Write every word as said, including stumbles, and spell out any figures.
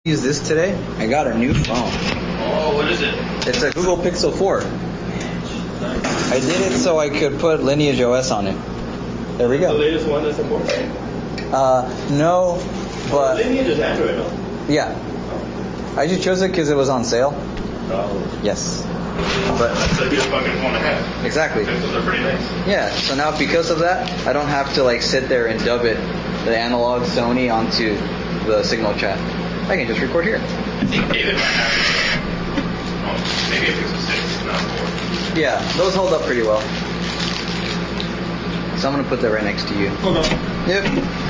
Use this today. I got a new phone. Oh, what is it? It's a Google Pixel four. I did it so I could put Lineage O S on it. There we go. The latest one that's important? Uh, no, but... Oh, Lineage is Android, no? Yeah. I just chose it because it was on sale. Oh. Yes. But that's a good fucking phone to have. Exactly. Pixels are pretty nice. Yeah, so now because of that, I don't have to like sit there and dub it, the analog Sony onto the Signal chat. I can just record here. I think David might have it. Oh, maybe a Pixel six, not four. Yeah, those hold up pretty well. So I'm going to put that right next to you. Okay. Yep.